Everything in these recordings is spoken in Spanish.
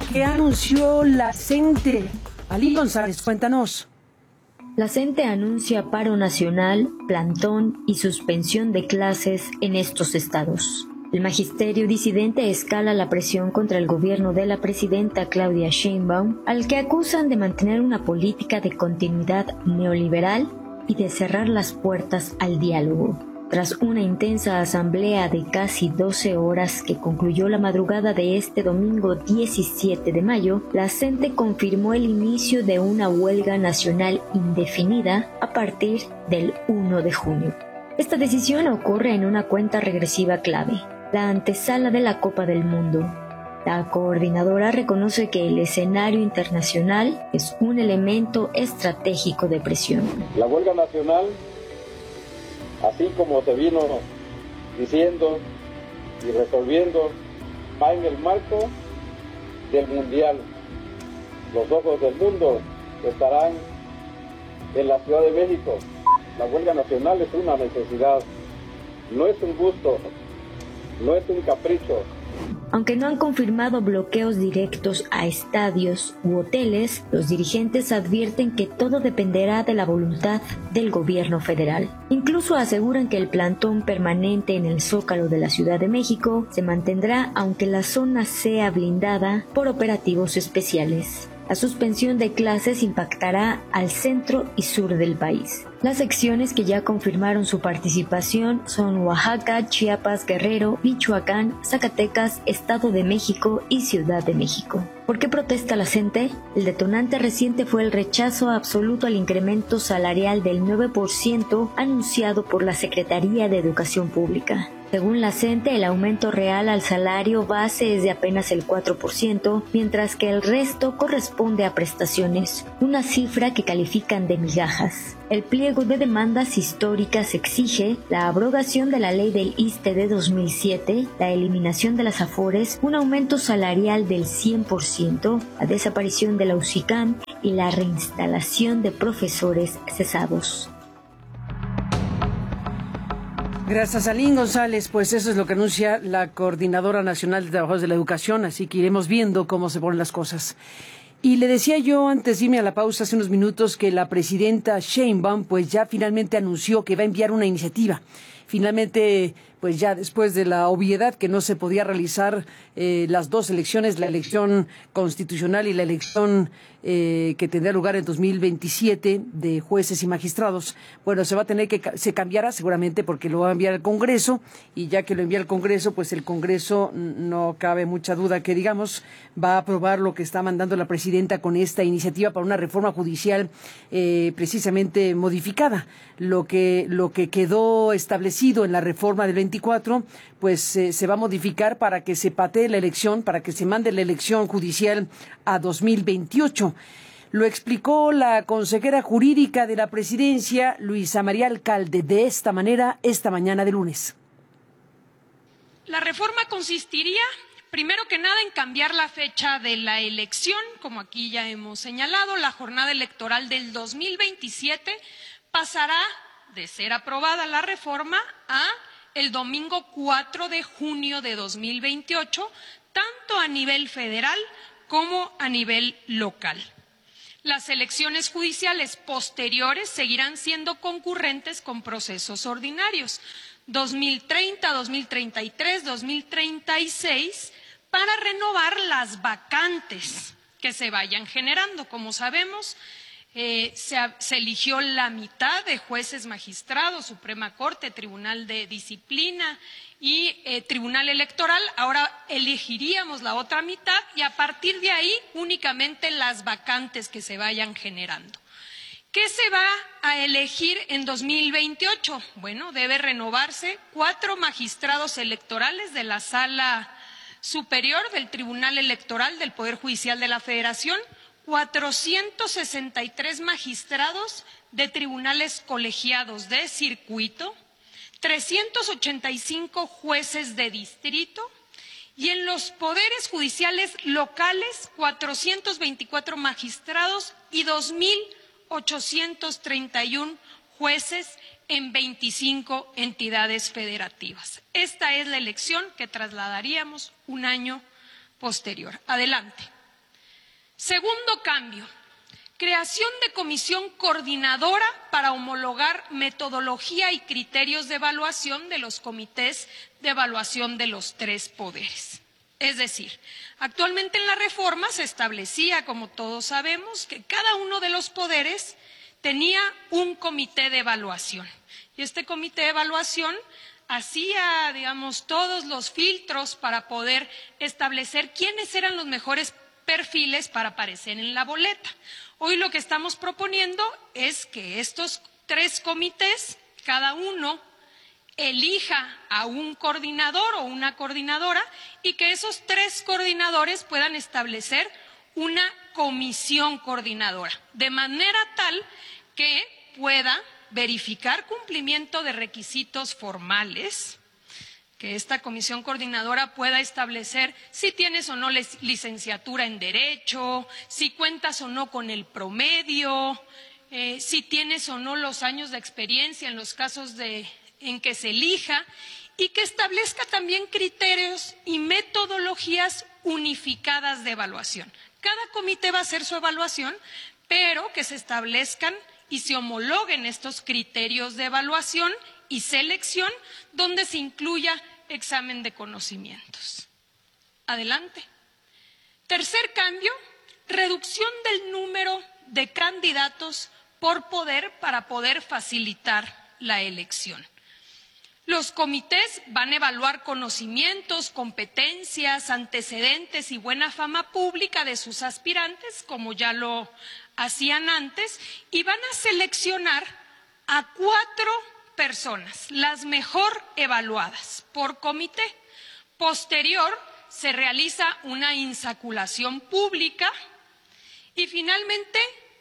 ¿Qué anunció la CENTE? Ali González, cuéntanos. La CENTE anuncia paro nacional, plantón y suspensión de clases en estos estados. El magisterio disidente escala la presión contra el gobierno de la presidenta Claudia Sheinbaum, al que acusan de mantener una política de continuidad neoliberal y de cerrar las puertas al diálogo. Tras una intensa asamblea de casi 12 horas que concluyó la madrugada de este domingo 17 de mayo, la CENTE confirmó el inicio de una huelga nacional indefinida a partir del 1 de junio. Esta decisión ocurre en una cuenta regresiva clave, la antesala de la Copa del Mundo. La coordinadora reconoce que el escenario internacional es un elemento estratégico de presión. La huelga nacional, así como se vino diciendo y resolviendo, va en el marco del Mundial. Los ojos del mundo estarán en la Ciudad de México. La huelga nacional es una necesidad, no es un gusto, no es un capricho. Aunque no han confirmado bloqueos directos a estadios u hoteles, los dirigentes advierten que todo dependerá de la voluntad del gobierno federal. Incluso aseguran que el plantón permanente en el Zócalo de la Ciudad de México se mantendrá aunque la zona sea blindada por operativos especiales. La suspensión de clases impactará al centro y sur del país. Las secciones que ya confirmaron su participación son Oaxaca, Chiapas, Guerrero, Michoacán, Zacatecas, Estado de México y Ciudad de México. ¿Por qué protesta la CENTE? El detonante reciente fue el rechazo absoluto al incremento salarial del 9% anunciado por la Secretaría de Educación Pública. Según la CENTE, el aumento real al salario base es de apenas el 4%, mientras que el resto corresponde a prestaciones, una cifra que califican de migajas. El pliego de demandas históricas exige la abrogación de la ley del ISSSTE de 2007, la eliminación de las afores, un aumento salarial del 100%, la desaparición de la UCICAM y la reinstalación de profesores cesados. Gracias, Alín González. Pues eso es lo que anuncia la Coordinadora Nacional de Trabajadores de la Educación, así que iremos viendo cómo se ponen las cosas. Y le decía yo antes de irme a la pausa hace unos minutos que la presidenta Sheinbaum pues ya finalmente anunció que va a enviar una iniciativa. Finalmente, pues ya después de la obviedad que no se podía realizar las dos elecciones, la elección constitucional y la elección que tendrá lugar en 2027 de jueces y magistrados, bueno, se cambiará seguramente porque lo va a enviar al Congreso, y ya que lo envía al Congreso, pues el Congreso, no cabe mucha duda que digamos, va a aprobar lo que está mandando la presidenta con esta iniciativa para una reforma judicial precisamente modificada. Lo que quedó establecido en la reforma del 24, pues se va a modificar para que se patee la elección, para que se mande la elección judicial a 2028. Lo explicó la consejera jurídica de la presidencia, Luisa María Alcalde, de esta manera esta mañana de lunes. La reforma consistiría, primero que nada, en cambiar la fecha de la elección, como aquí ya hemos señalado. La jornada electoral del 2027 pasará de ser aprobada la reforma a el domingo 4 de junio de 2028, tanto a nivel federal como a nivel local. Las elecciones judiciales posteriores seguirán siendo concurrentes con procesos ordinarios, 2030, 2033, 2036, para renovar las vacantes que se vayan generando. Como sabemos, se eligió la mitad de jueces magistrados, Suprema Corte, Tribunal de Disciplina y Tribunal Electoral. Ahora elegiríamos la otra mitad y a partir de ahí únicamente las vacantes que se vayan generando. ¿Qué se va a elegir en 2028? Bueno, debe renovarse 4 magistrados electorales de la Sala Superior del Tribunal Electoral del Poder Judicial de la Federación, 463 magistrados de tribunales colegiados de circuito, 385 jueces de distrito y en los poderes judiciales locales 424 magistrados y 2.831 jueces en 25 entidades federativas. Esta es la elección que trasladaríamos un año posterior. Adelante. Segundo cambio, creación de comisión coordinadora para homologar metodología y criterios de evaluación de los comités de evaluación de los 3 poderes. Es decir, actualmente en la reforma se establecía, como todos sabemos, que cada uno de los poderes tenía un comité de evaluación. Y este comité de evaluación hacía, digamos, todos los filtros para poder establecer quiénes eran los mejores perfiles para aparecer en la boleta. Hoy lo que estamos proponiendo es que estos 3 comités, cada uno elija a un coordinador o una coordinadora y que esos 3 coordinadores puedan establecer una comisión coordinadora, de manera tal que pueda verificar cumplimiento de requisitos formales, que esta comisión coordinadora pueda establecer si tienes o no licenciatura en Derecho, si cuentas o no con el promedio, si tienes o no los años de experiencia en los casos en que se elija, y que establezca también criterios y metodologías unificadas de evaluación. Cada comité va a hacer su evaluación, pero que se establezcan y se homologuen estos criterios de evaluación y selección donde se incluya examen de conocimientos. Adelante. Tercer cambio, reducción del número de candidatos por poder para poder facilitar la elección. Los comités van a evaluar conocimientos, competencias, antecedentes y buena fama pública de sus aspirantes, como ya lo hacían antes, y van a seleccionar a 4 personas, las mejor evaluadas por comité. Posterior, se realiza una insaculación pública y finalmente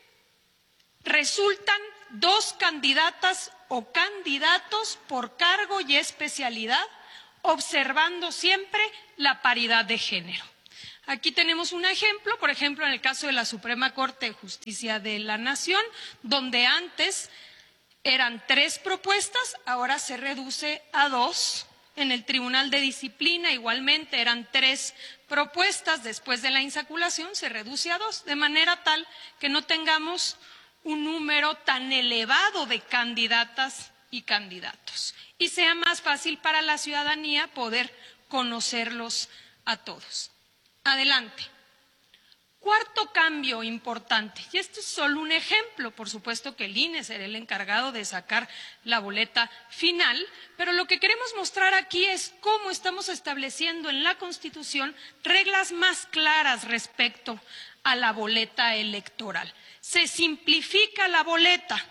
resultan 2 candidatas o candidatos por cargo y especialidad, observando siempre la paridad de género. Aquí tenemos un ejemplo, por ejemplo, en el caso de la Suprema Corte de Justicia de la Nación, donde antes eran 3 propuestas, ahora se reduce a 2. En el Tribunal de Disciplina igualmente eran 3 propuestas, después de la insaculación se reduce a 2, de manera tal que no tengamos un número tan elevado de candidatas y candidatos y sea más fácil para la ciudadanía poder conocerlos a todos. Adelante. Cuarto cambio importante, y esto es solo un ejemplo, por supuesto que el INE será el encargado de sacar la boleta final, pero lo que queremos mostrar aquí es cómo estamos estableciendo en la Constitución reglas más claras respecto a la boleta electoral. Se simplifica la boleta.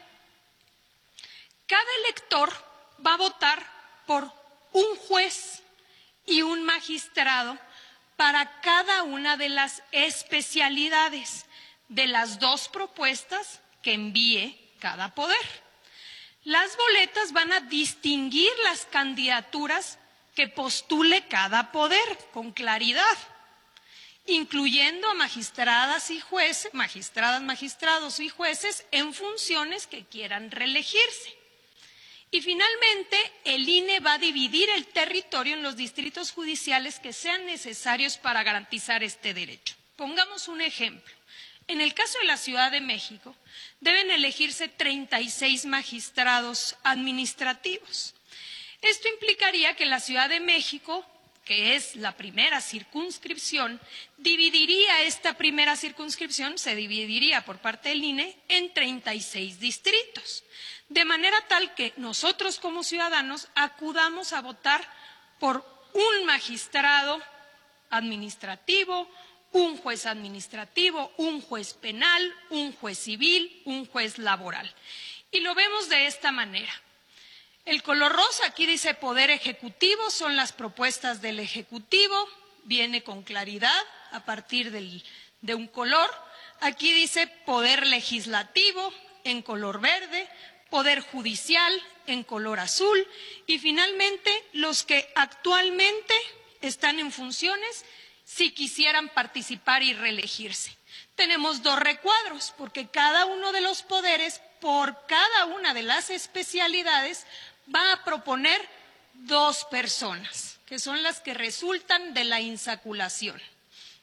Cada elector va a votar por un juez y un magistrado para cada una de las especialidades de las 2 propuestas que envíe cada poder. Las boletas van a distinguir las candidaturas que postule cada poder con claridad, incluyendo a magistradas y jueces, magistrados y jueces en funciones que quieran reelegirse. Y finalmente, el INE va a dividir el territorio en los distritos judiciales que sean necesarios para garantizar este derecho. Pongamos un ejemplo. En el caso de la Ciudad de México, deben elegirse 36 magistrados administrativos. Esto implicaría que la Ciudad de México, que es la primera circunscripción, dividiría esta primera circunscripción, se dividiría por parte del INE en 36 distritos, de manera tal que nosotros como ciudadanos acudamos a votar por un magistrado administrativo, un juez administrativo, un juez penal, un juez civil, un juez laboral. Y lo vemos de esta manera. El color rosa, aquí dice Poder Ejecutivo, son las propuestas del Ejecutivo, viene con claridad a partir de un color. Aquí dice Poder Legislativo en color verde, Poder Judicial en color azul y finalmente los que actualmente están en funciones si quisieran participar y reelegirse. Tenemos 2 recuadros porque cada uno de los poderes por cada una de las especialidades va a proponer 2 personas, que son las que resultan de la insaculación.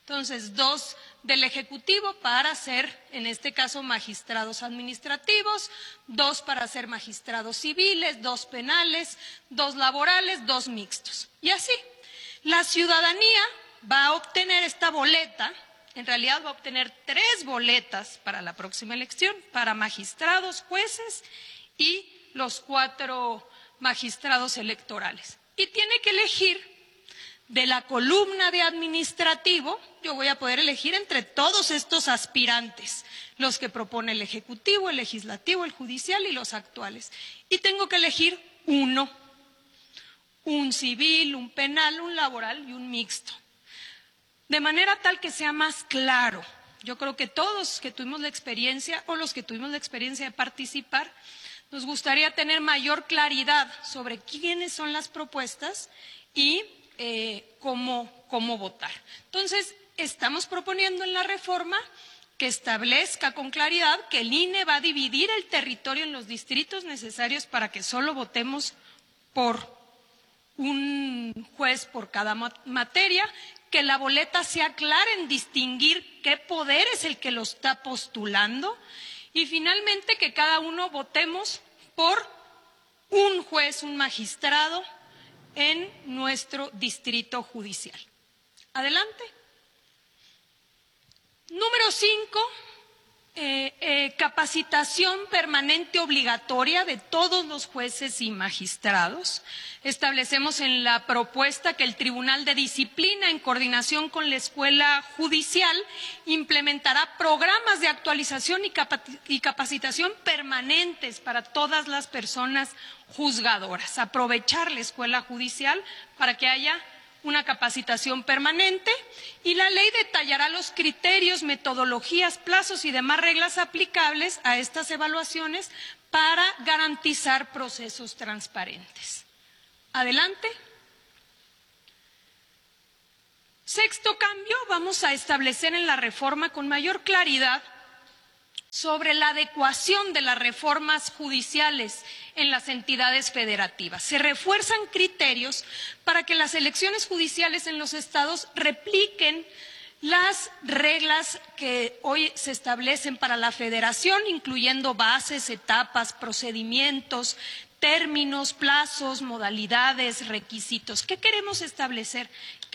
Entonces, 2 del Ejecutivo para ser, en este caso, magistrados administrativos, 2 para ser magistrados civiles, 2 penales, 2 laborales, 2 mixtos. Y así, la ciudadanía va a obtener esta boleta, en realidad va a obtener 3 boletas para la próxima elección, para magistrados, jueces y los 4 magistrados electorales. Y tiene que elegir de la columna de administrativo. Yo voy a poder elegir entre todos estos aspirantes, los que propone el Ejecutivo, el Legislativo, el Judicial y los actuales. Y tengo que elegir uno, un civil, un penal, un laboral y un mixto. De manera tal que sea más claro. Yo creo que todos que tuvimos la experiencia o los que tuvimos la experiencia de participar, nos gustaría tener mayor claridad sobre quiénes son las propuestas y cómo votar. Entonces, estamos proponiendo en la reforma que establezca con claridad que el INE va a dividir el territorio en los distritos necesarios para que solo votemos por un juez por cada materia, que la boleta sea clara en distinguir qué poder es el que lo está postulando y finalmente que cada uno votemos por un juez, un magistrado en nuestro distrito judicial. Adelante. Número 5, capacitación permanente obligatoria de todos los jueces y magistrados. Establecemos en la propuesta que el Tribunal de Disciplina, en coordinación con la Escuela Judicial, implementará programas de actualización y capacitación permanentes para todas las personas juzgadoras. Aprovechar la Escuela Judicial para que haya una capacitación permanente y la ley detallará los criterios, metodologías, plazos y demás reglas aplicables a estas evaluaciones para garantizar procesos transparentes. Adelante. Sexto cambio, vamos a establecer en la reforma con mayor claridad sobre la adecuación de las reformas judiciales en las entidades federativas. Se refuerzan criterios para que las elecciones judiciales en los estados repliquen las reglas que hoy se establecen para la federación, incluyendo bases, etapas, procedimientos, términos, plazos, modalidades, requisitos. ¿Qué queremos establecer?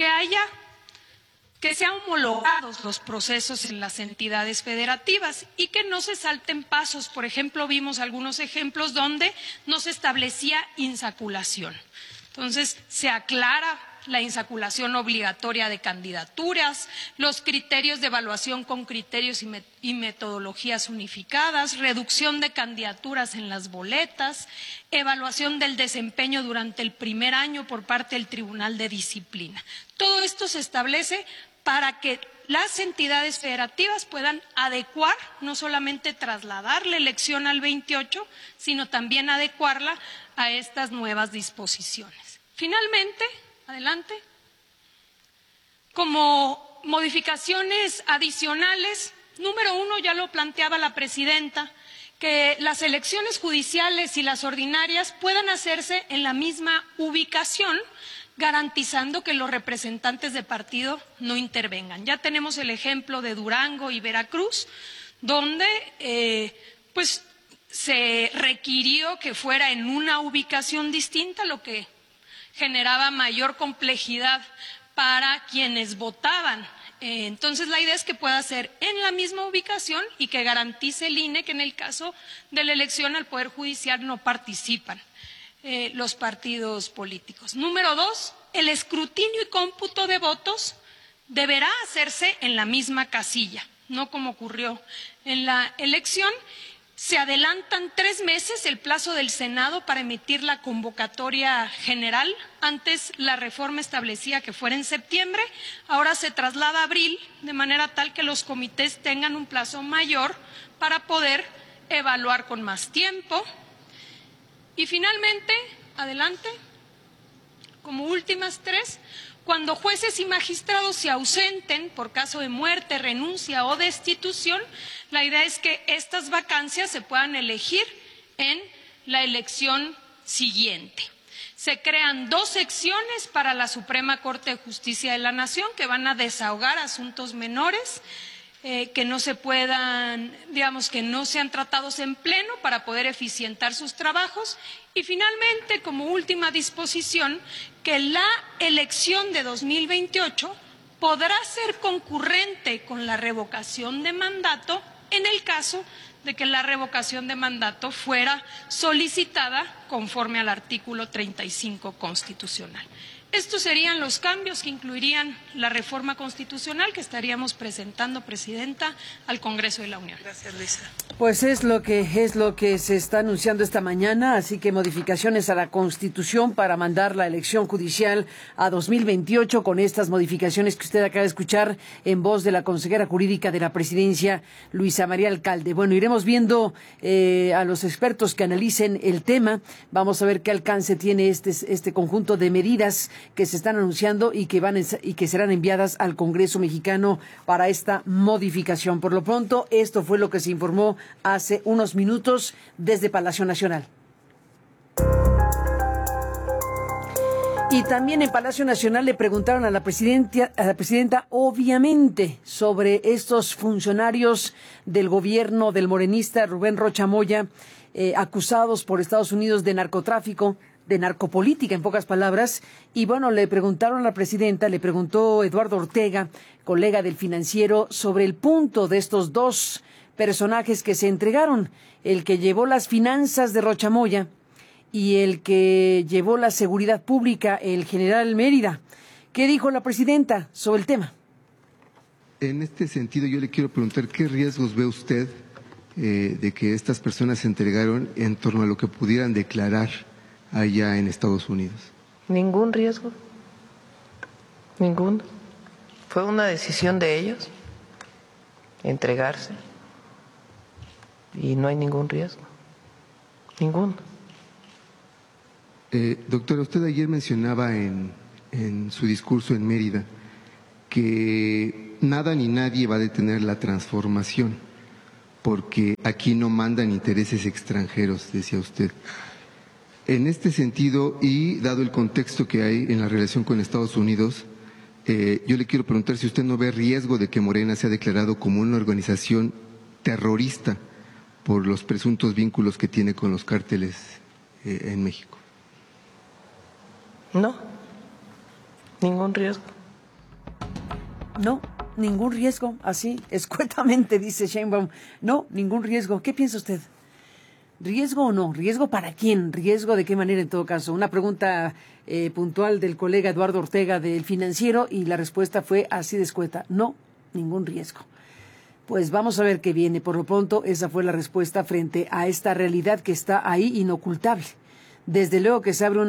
Que sean homologados los procesos en las entidades federativas y que no se salten pasos. Por ejemplo, vimos algunos ejemplos donde no se establecía insaculación. Entonces, se aclara la insaculación obligatoria de candidaturas, los criterios de evaluación con criterios y metodologías unificadas, reducción de candidaturas en las boletas, evaluación del desempeño durante el primer año por parte del Tribunal de Disciplina. Todo esto se establece para que las entidades federativas puedan adecuar, no solamente trasladar la elección al 28, sino también adecuarla a estas nuevas disposiciones. Finalmente, adelante, como modificaciones adicionales, número 1, ya lo planteaba la presidenta, que las elecciones judiciales y las ordinarias puedan hacerse en la misma ubicación, garantizando que los representantes de partido no intervengan. Ya tenemos el ejemplo de Durango y Veracruz, donde se requirió que fuera en una ubicación distinta, lo que generaba mayor complejidad para quienes votaban. Entonces, la idea es que pueda ser en la misma ubicación y que garantice el INE que en el caso de la elección al Poder Judicial no participan los partidos políticos. Número 2, el escrutinio y cómputo de votos deberá hacerse en la misma casilla, no como ocurrió en la elección. Se adelantan 3 meses el plazo del Senado para emitir la convocatoria general. Antes la reforma establecía que fuera en septiembre, ahora se traslada a abril, de manera tal que los comités tengan un plazo mayor para poder evaluar con más tiempo. Y finalmente, adelante, como últimas 3, cuando jueces y magistrados se ausenten por caso de muerte, renuncia o destitución, la idea es que estas vacancias se puedan elegir en la elección siguiente. Se crean 2 secciones para la Suprema Corte de Justicia de la Nación que van a desahogar asuntos menores que no se puedan, digamos, que no sean tratados en pleno para poder eficientar sus trabajos. Y finalmente, como última disposición, que la elección de 2028 podrá ser concurrente con la revocación de mandato en el caso de que la revocación de mandato fuera solicitada conforme al artículo 35 constitucional. Estos serían los cambios que incluirían la reforma constitucional que estaríamos presentando, Presidenta, al Congreso de la Unión. Gracias, Luisa. Pues es lo que se está anunciando esta mañana, así que modificaciones a la Constitución para mandar la elección judicial a 2028 con estas modificaciones que usted acaba de escuchar en voz de la consejera jurídica de la Presidencia, Luisa María Alcalde. Bueno, iremos viendo a los expertos que analicen el tema. Vamos a ver qué alcance tiene este conjunto de medidas que se están anunciando y que serán enviadas al Congreso mexicano para esta modificación. Por lo pronto, esto fue lo que se informó hace unos minutos desde Palacio Nacional. Y también en Palacio Nacional le preguntaron a la presidenta, obviamente, sobre estos funcionarios del gobierno del morenista Rubén Rocha Moya, acusados por Estados Unidos de narcotráfico, de narcopolítica, en pocas palabras. Y bueno, le preguntaron a la presidenta, le preguntó Eduardo Ortega, colega del Financiero, sobre el punto de estos 2 personajes que se entregaron, el que llevó las finanzas de Rocha Moya y el que llevó la seguridad pública, el general Mérida. ¿Qué dijo la presidenta sobre el tema? En este sentido, yo le quiero preguntar, ¿qué riesgos ve usted de que estas personas se entregaron en torno a lo que pudieran declarar allá en Estados Unidos? Ningún riesgo, ninguno. Fue una decisión de ellos entregarse y no hay ningún riesgo, ninguno. Doctora, usted ayer mencionaba en su discurso en Mérida que nada ni nadie va a detener la transformación porque aquí no mandan intereses extranjeros, decía usted. En este sentido, y dado el contexto que hay en la relación con Estados Unidos, yo le quiero preguntar si usted no ve riesgo de que Morena sea declarado como una organización terrorista por los presuntos vínculos que tiene con los cárteles en México. No, ningún riesgo. No, ningún riesgo, así, escuetamente dice Sheinbaum. No, ningún riesgo. ¿Qué piensa usted? ¿Riesgo o no? ¿Riesgo para quién? ¿Riesgo de qué manera en todo caso? Una pregunta puntual del colega Eduardo Ortega del Financiero y la respuesta fue así de escueta. No, ningún riesgo. Pues vamos a ver qué viene. Por lo pronto, esa fue la respuesta frente a esta realidad que está ahí inocultable. Desde luego que se abre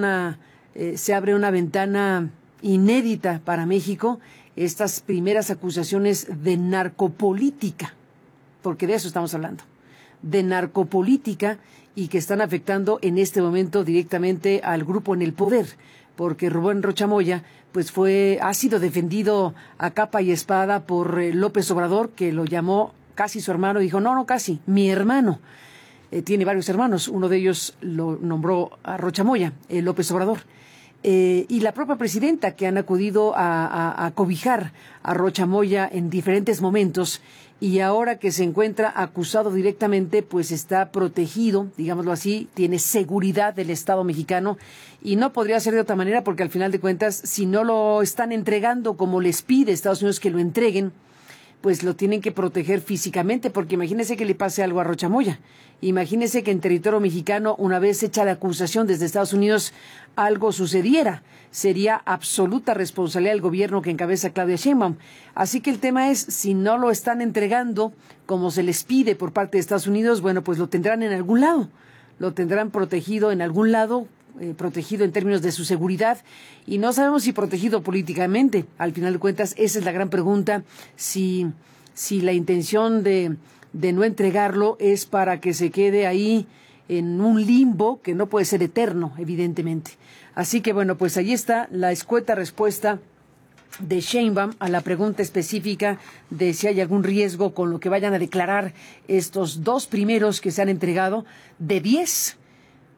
una ventana inédita para México, estas primeras acusaciones de narcopolítica, porque de eso estamos hablando, de narcopolítica y que están afectando en este momento directamente al grupo en el poder, porque Rubén Rocha Moya pues ha sido defendido a capa y espada por López Obrador, que lo llamó casi su hermano, dijo, no, casi, mi hermano. Tiene varios hermanos, uno de ellos lo nombró a Rocha Moya, López Obrador. Y la propia presidenta, que han acudido a cobijar a Rocha Moya en diferentes momentos, y ahora que se encuentra acusado directamente, pues está protegido, digámoslo así, tiene seguridad del Estado mexicano, y no podría ser de otra manera, porque al final de cuentas, si no lo están entregando como les pide Estados Unidos que lo entreguen, pues lo tienen que proteger físicamente, porque imagínese que le pase algo a Rocha Moya. Imagínese que en territorio mexicano, una vez hecha la acusación desde Estados Unidos, algo sucediera. Sería absoluta responsabilidad del gobierno que encabeza Claudia Sheinbaum. Así que el tema es, si no lo están entregando como se les pide por parte de Estados Unidos, bueno, pues lo tendrán en algún lado. Lo tendrán protegido en algún lado, protegido en términos de su seguridad, y no sabemos si protegido políticamente. Al final de cuentas, esa es la gran pregunta, si la intención de no entregarlo es para que se quede ahí en un limbo que no puede ser eterno, evidentemente. Así que bueno, pues ahí está la escueta respuesta de Sheinbaum a la pregunta específica de si hay algún riesgo con lo que vayan a declarar estos 2 primeros que se han entregado de 10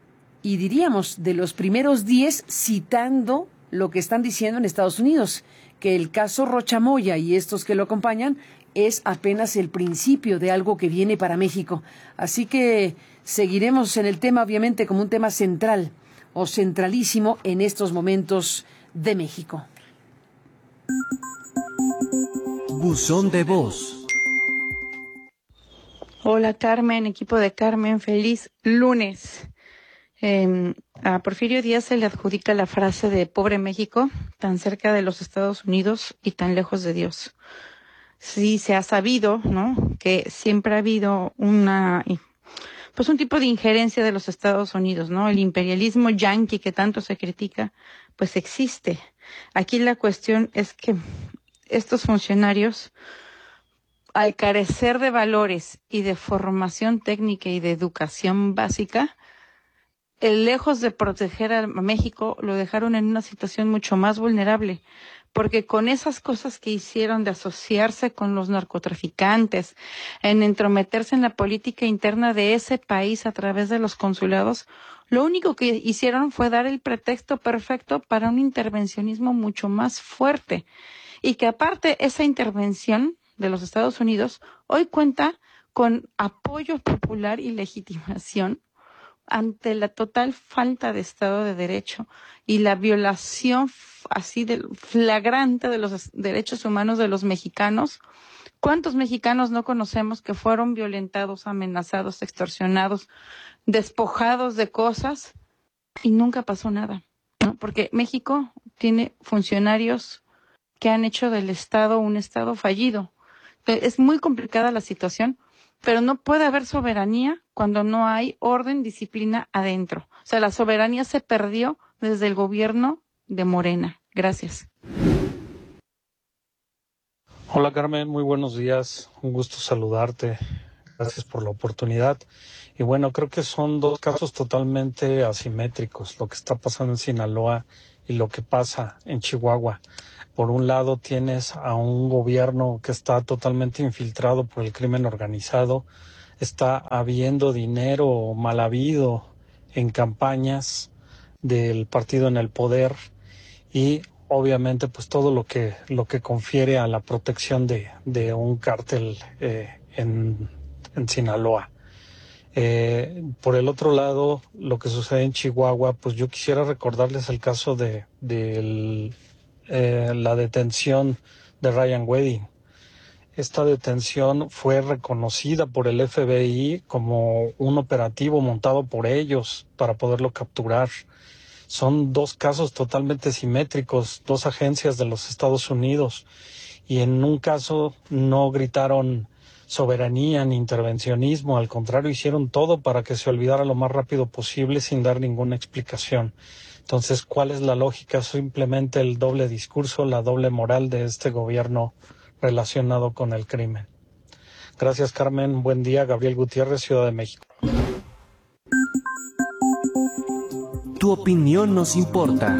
y diríamos de los primeros 10 citando lo que están diciendo en Estados Unidos, que el caso Rocha Moya y estos que lo acompañan es apenas el principio de algo que viene para México. Así que seguiremos en el tema, obviamente, como un tema central o centralísimo en estos momentos de México. Buzón de voz. Hola Carmen, equipo de Carmen, feliz lunes. A Porfirio Díaz se le adjudica la frase de pobre México, tan cerca de los Estados Unidos y tan lejos de Dios. Sí se ha sabido, ¿no?, que siempre ha habido un tipo de injerencia de los Estados Unidos, ¿no? El imperialismo yanqui que tanto se critica, pues existe. Aquí la cuestión es que estos funcionarios, al carecer de valores y de formación técnica y de educación básica, lejos de proteger a México, lo dejaron en una situación mucho más vulnerable, porque con esas cosas que hicieron de asociarse con los narcotraficantes, en entrometerse en la política interna de ese país a través de los consulados, lo único que hicieron fue dar el pretexto perfecto para un intervencionismo mucho más fuerte. Y que aparte esa intervención de los Estados Unidos hoy cuenta con apoyo popular y legitimación ante la total falta de Estado de Derecho y la violación así flagrante de los derechos humanos de los mexicanos. ¿Cuántos mexicanos no conocemos que fueron violentados, amenazados, extorsionados, despojados de cosas y nunca pasó nada, ¿no? Porque México tiene funcionarios que han hecho del Estado un Estado fallido. Es muy complicada la situación, pero no puede haber soberanía cuando no hay orden, disciplina adentro. O sea, la soberanía se perdió desde el gobierno de Morena. Gracias. Hola Carmen, muy buenos días. Un gusto saludarte. Gracias por la oportunidad. Y bueno, creo que son dos casos totalmente asimétricos, lo que está pasando en Sinaloa y lo que pasa en Chihuahua. Por un lado tienes a un gobierno que está totalmente infiltrado por el crimen organizado, está habiendo dinero mal habido en campañas del partido en el poder y obviamente pues todo lo que confiere a la protección de un cártel en Sinaloa. Por el otro lado, lo que sucede en Chihuahua, pues yo quisiera recordarles el caso de la detención de Ryan Wedding. Esta detención fue reconocida por el FBI como un operativo montado por ellos para poderlo capturar. Son dos casos totalmente simétricos, dos agencias de los Estados Unidos, y en un caso no gritaron soberanía ni intervencionismo, al contrario, hicieron todo para que se olvidara lo más rápido posible sin dar ninguna explicación. Entonces, ¿cuál es la lógica? Simplemente el doble discurso, la doble moral de este gobierno relacionado con el crimen. Gracias, Carmen. Buen día. Gabriel Gutiérrez, Ciudad de México. Tu opinión nos importa.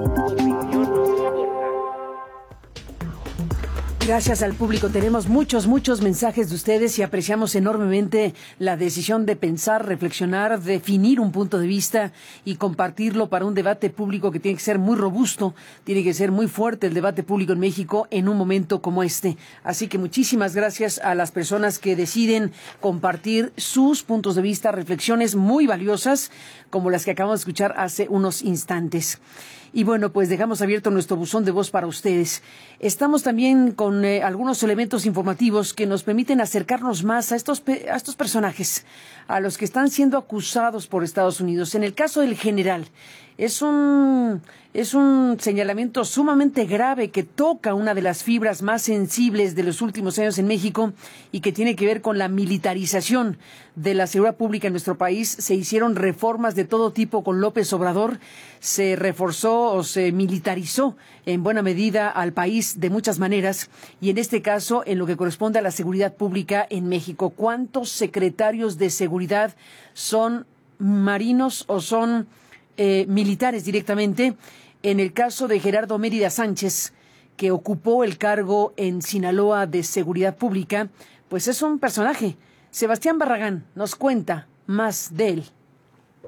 Gracias al público. Tenemos muchos mensajes de ustedes y apreciamos enormemente la decisión de pensar, reflexionar, definir un punto de vista y compartirlo para un debate público que tiene que ser muy robusto, tiene que ser muy fuerte el debate público en México en un momento como este. Así que muchísimas gracias a las personas que deciden compartir sus puntos de vista, reflexiones muy valiosas como las que acabamos de escuchar hace unos instantes. Y bueno, pues dejamos abierto nuestro buzón de voz para ustedes. Estamos también con algunos elementos informativos que nos permiten acercarnos más a estos personajes, a los que están siendo acusados por Estados Unidos. En el caso del general, es un señalamiento sumamente grave que toca una de las fibras más sensibles de los últimos años en México y que tiene que ver con la militarización de la seguridad pública en nuestro país. Se hicieron reformas de todo tipo con López Obrador, se reforzó o se militarizó en buena medida al país de muchas maneras y en este caso en lo que corresponde a la seguridad pública en México. ¿Cuántos secretarios de seguridad son marinos o son militares directamente? En el caso de Gerardo Mérida Sánchez, que ocupó el cargo en Sinaloa de Seguridad Pública, pues es un personaje. Sebastián Barragán nos cuenta más de él.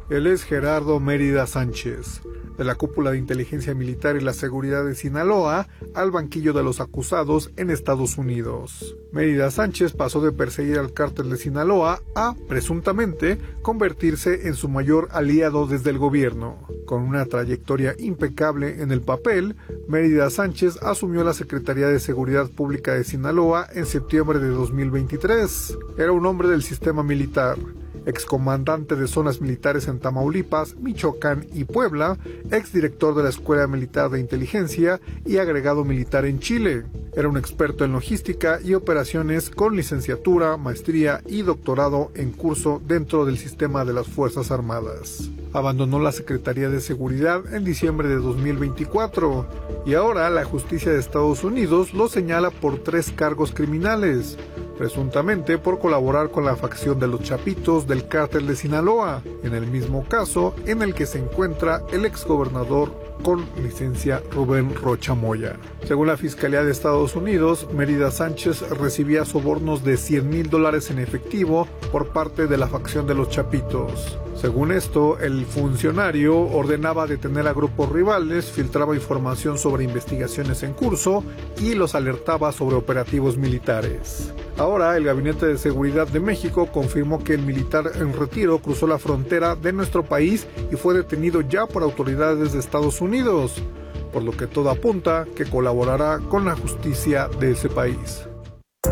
Él es Gerardo Mérida Sánchez, de la cúpula de inteligencia militar y la seguridad de Sinaloa al banquillo de los acusados en Estados Unidos. Mérida Sánchez pasó de perseguir al cártel de Sinaloa a, presuntamente, convertirse en su mayor aliado desde el gobierno. Con una trayectoria impecable en el papel, Mérida Sánchez asumió la Secretaría de Seguridad Pública de Sinaloa en septiembre de 2023. Era un hombre del sistema militar, excomandante de zonas militares en Tamaulipas, Michoacán y Puebla, exdirector de la Escuela Militar de Inteligencia y agregado militar en Chile. Era un experto en logística y operaciones con licenciatura, maestría y doctorado en curso dentro del sistema de las Fuerzas Armadas. Abandonó la Secretaría de Seguridad en diciembre de 2024 y ahora la justicia de Estados Unidos lo señala por 3 cargos criminales, presuntamente por colaborar con la facción de los Chapitos del cártel de Sinaloa, en el mismo caso en el que se encuentra el exgobernador con licencia Rubén Rocha Moya. Según la Fiscalía de Estados Unidos, Mérida Sánchez recibía sobornos de $100,000 en efectivo por parte de la facción de los Chapitos. Según esto, el funcionario ordenaba detener a grupos rivales, filtraba información sobre investigaciones en curso y los alertaba sobre operativos militares. Ahora, el Gabinete de Seguridad de México confirmó que el militar en retiro cruzó la frontera de nuestro país y fue detenido ya por autoridades de Estados Unidos, por lo que todo apunta que colaborará con la justicia de ese país.